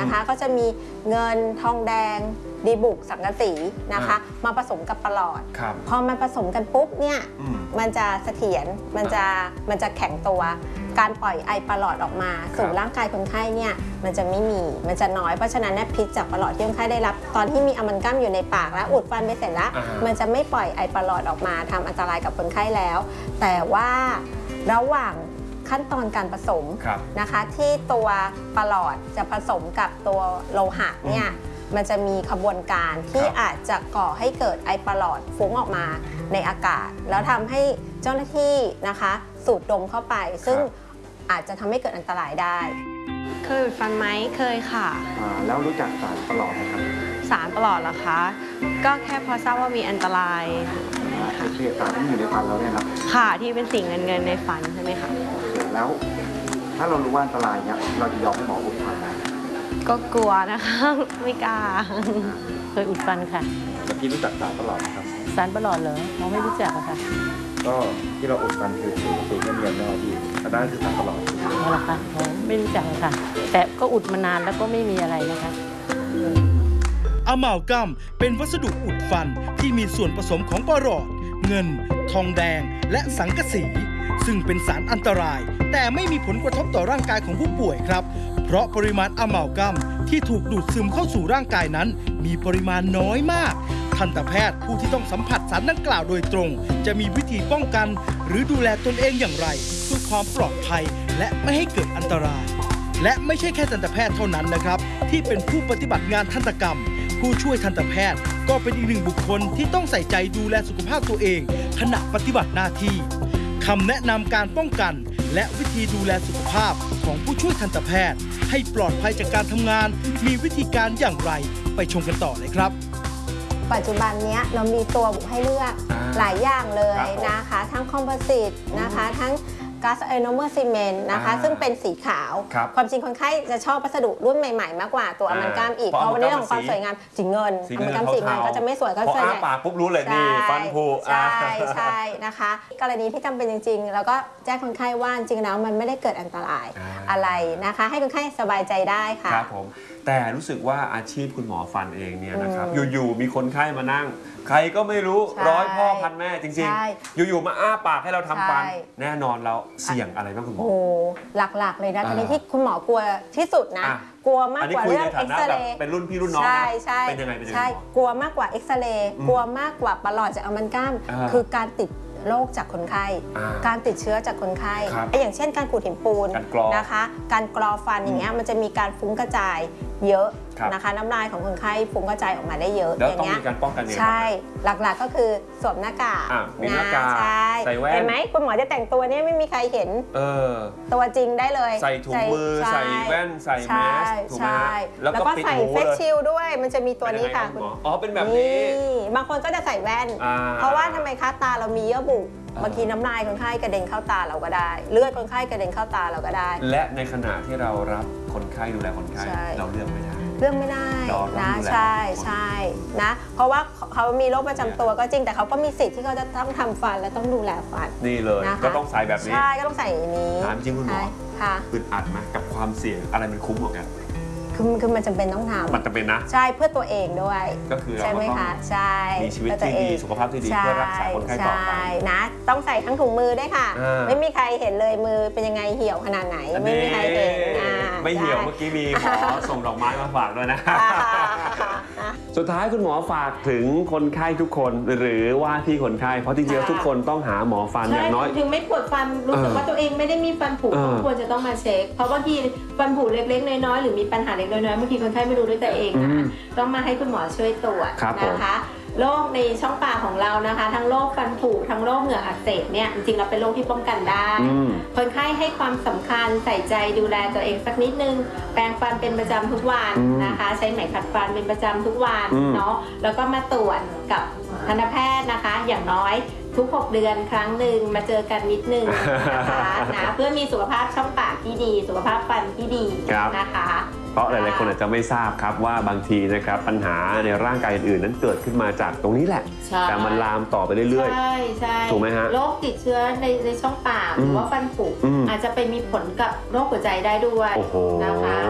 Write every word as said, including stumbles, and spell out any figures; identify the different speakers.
Speaker 1: นะคะก็จะมีเงินทองแดงดีบุกสังกะสีนะคะมาผสมกับประหลอดพอมันผสมกันปุ๊บเนี่ยมันจะเสถียรมันจะมันจะแข็งตัวการปล่อยไอประหลอดออกมาสู่ร่างกายคนไข้เนี่ยมันจะไม่มีมันจะน้อยเพราะฉะนั้นเนี่ยพิษจากประหลอดที่คนไข้ได้รับตอนที่มีอะมันกัมอยู่ในปากแล้วอุดฟันไปเสร็จแล้วมันจะไม่ปล่อยไอประหลอดออกมาทำอันตรายกับคนไข้แล้วแต่ว่าระหว่างขั้นตอนการผสมนะคะที่ตัวประหลอดจะผสมกับตัวโลหะเนี่ยมันจะมีขบวนการที่อาจจะก่อให้เกิดไอประหลอดฟุ้งออกมาในอากาศแล้วทำให้เจ้าหน้าที่นะคะสูดดมเข้าไปซึ่งอาจจะทำให้เกิดอันตรายได้
Speaker 2: เคยอุดฟันไหมเคยค่ะ
Speaker 3: แล้วรู้จักสารประหลอดไหมครับ
Speaker 2: สารประหลอดเหรอคะก็แค่พอทราบว่ามีอันตราย
Speaker 3: ค่ะที่สารที่อยู่ในฟันเราเนี่ยครับ
Speaker 2: ค่ะที่เป็นสิ่งเงินเงินในฟันใช่ไหมคะ
Speaker 3: แล้วถ้าเรารู้ว่าอันตรายเนี่ยเราจะยอมให้หมออุดฟันไหม
Speaker 2: ก็กลัวนะคะไม่กล้าเคยอุดฟันค่ะ
Speaker 3: เมื่อกี้รู้จักสารประหลอดครับ
Speaker 2: สารประหลอดเหรอเราไม่รู้จักค่ะ
Speaker 3: ก็ที่เราอุดฟันคือสูสูเงียบๆแล้วพี่อันนั้นคือสารประหลอด
Speaker 2: อ๋อเหรอคะไม่รู้จักค่ะแต่ก็อุดมานานแล้วก็ไม่มีอะไรนะคะ
Speaker 4: อะมัลกัมเป็นวัสดุอุดฟันที่มีส่วนผสมของประหลอดเงินทองแดงและสังกะสีซึ่งเป็นสารอันตรายแต่ไม่มีผลกระทบต่อร่างกายของผู้ป่วยครับเพราะปริมาณอะมัลกัมที่ถูกดูดซึมเข้าสู่ร่างกายนั้นมีปริมาณน้อยมากทันตแพทย์ผู้ที่ต้องสัมผัสสารดังกล่าวโดยตรงจะมีวิธีป้องกันหรือดูแลตนเองอย่างไรเพื่อความปลอดภัยและไม่ให้เกิดอันตรายและไม่ใช่แค่ทันตแพทย์เท่านั้นนะครับที่เป็นผู้ปฏิบัติงานทันตกรรมผู้ช่วยทันตแพทย์ก็เป็นอีกหนึ่งบุคคลที่ต้องใส่ใจดูแลสุขภาพตัวเองขณะปฏิบัติหน้าที่คำแนะนำการป้องกันและวิธีดูแลสุขภาพของผู้ช่วยทันตแพทย์ให้ปลอดภัยจากการทำงานมีวิธีการอย่างไรไปชมกันต่อเลยครับ
Speaker 1: ปัจจุบันนี้เรามีตัวบุกให้เลือกหลายอย่างเลยนะคะทั้งคอมโพสิตนะคะทั้งก๊าซไอโนเมอร์ซีเมนต์นะคะซึ่งเป็นสีขาวความจริงคนไข้จะชอบวัสดุรุ่นใหม่ๆมากกว่าตัวอะมันกัมอีกเพราะวันนี้ของความสวยงามสีเงินอะมันกัมสีเงินก็จะไม่สวยก็
Speaker 3: จะอ้าปากปุ๊บรู้เลยนี่ฟันผุ
Speaker 1: ใช่ใช่นะคะกรณีที่จำเป็นจริงๆแล้วก็แจ้งคนไข้ว่าจริงๆแล้วมันไม่ได้เกิดอันตรายอะไรนะคะให้คนไข้สบายใจได้ค่ะ
Speaker 3: ครับผมแต่รู้สึกว่าอาชีพคุณหมอฟันเองเนี่ยนะครับอยู่ๆมีคนไข้มานั่งใครก็ไม่รู้ร้อยพ่อพันแม่จริงๆอยู่ๆมาอ้าปากให้เราทำฟันแน่นอนเราเสี่ยงอะไรบ้างคุณหมอ
Speaker 1: โอ้หลักๆเลยนะตอนนี้ที่คุณหมอกลัวที่สุดนะกลัวมากกว่าเรื่องเอ็กซเรย์
Speaker 3: เป็นรุ่นพี่รุ่นน้องนะเป็นยังไงเป็นยังไง
Speaker 1: กลัวมากกว่าเอ็กซเรย์กลัวมากกว่าประหลอดจากอะมันกัมคือการติดโรคจากคนไข้การติดเชื้อจากคนไข้อย่างเช่นการขูดหินปูนนะคะการกรอฟันอย่างเงี้ยมันจะมีการฟุ้งกระจายเยอะนะคะน้ำลายของคนไข้ฟุ้งกระจายออกมาได้เยอะ
Speaker 3: อย่างเงี้ยการป้องกัน
Speaker 1: ใช่หลักๆก็คือสวมหน้ากาก
Speaker 3: นะใช่
Speaker 1: เห็นไหมคุณหมอจะแต่งตัวนี้ไม่มีใครเห็นตัวจริงได้เลย
Speaker 3: ใส่ถุงมือใส่แว่นใส่แมสถูกไหม
Speaker 1: แล้วก็ใส่เฟซชิลด้วยมันจะมีตัวนี้ค่ะ
Speaker 3: อ๋อเป็นแบบนี้
Speaker 1: บางคนก็จะใส่แว่นเพราะว่าทำไมคะตาเรามีเยื่อบุบางทีน้ำลายคนไข้กระเด็นเข้าตาเราก็ได้เลือดคนไข้กระเด็นเข้าตาเราก็ได้
Speaker 3: และในขณะที่เรารับคนไข้ดูแลคนไข้เราเลือกไม่ได้
Speaker 1: เลือกไม่ได้นะใช่ใช่นะเพราะว่าเขามีโรคประจำตัวก็จริงแต่เขาก็มีสิทธิ์ที่เขาจะต้องทำฟันและต้องดูแลฟัน
Speaker 3: นี่เลยก็ต้องใส่แบบนี้
Speaker 1: ใช่ก็ต้องใส่อย่างนี้
Speaker 3: ถามจริงคุณหมออึดอัดไหมกับความเสี่ยงอะไรมันคุ้มกว่ากัน
Speaker 1: คือคือมันจำเป็นต้องทำ
Speaker 3: มันจำเป็นนะ
Speaker 1: ใช่เพื่อตัวเองด้วย
Speaker 3: ก็คือ
Speaker 1: ใช่ไหมคะใช่
Speaker 3: มีชีวิตที่ดีสุขภาพที่ดีเพื่อรักษาคนไข้ต่อไป
Speaker 1: นะต้องใส่ทั้งถุงมือด้วยค่ะไม่มีใครเห็นเลยมือเป็นยังไงเหี่ยวขนาดไหนไม่มีใครเห็น
Speaker 3: ไม่เหี่ยวเมื่อกี้มีหมอส่งดอกไม้มาฝากด้วยนะสุดท้ายคุณหมอฝากถึงคนไข้ทุกคนหรือว่าที่คนไข้เพราะจริงๆทุกคนต้องหาหมอฟันอย่างน้อย
Speaker 2: ถึงไม่ปวดฟันรู้สึกว่าตัวเองไม่ได้มีฟันผุควรจะต้องมาเช็คเพราะบางทีฟันผุเล็กๆน้อยๆหรือมีปัญหาเล็กๆน้อยๆบางทีคนไข้ไม่รู้ด้วยตัวเองนะต้องมาให้คุณหมอช่วยตรวจนะคะโรคในช่องปากของเรานะคะทั้งโรคฟันผุทั้งโรคเหงื่ออักเสบเนี่ยจริงๆเราเป็นโรคที่ป้องกันได้คนไข้ให้ความสำคัญใส่ใจดูแลตัวเองสักนิดนึงแปรงฟันเป็นประจำทุกวันนะคะใช้ไหมขัดฟันเป็นประจำทุกวันเนาะแล้วก็มาตรวจกับทันตแพทย์นะคะอย่างน้อยทุกหกเดือนครั้งหนึ่งมาเจอกันนิดนึงนะคะนะเพื่อมีสุขภาพช่องปากที่ดีสุขภาพฟันที่ดีนะคะ
Speaker 3: เพราะหลายๆคนอาจจะไม่ทราบครับว่าบางทีนะครับปัญหาในร่างกายอื่นๆนั้นเกิดขึ้นมาจากตรงนี้แหละแต่มันลามต่อไปเรื่อย
Speaker 2: ๆใช่ใช่
Speaker 3: ถูกไหมฮะ
Speaker 2: โรคติดเชื้อในในช่องปากหรือว่าฟันผุอาจจะไปมีผลกับโรคหัวใจได้ด้วยนะคะ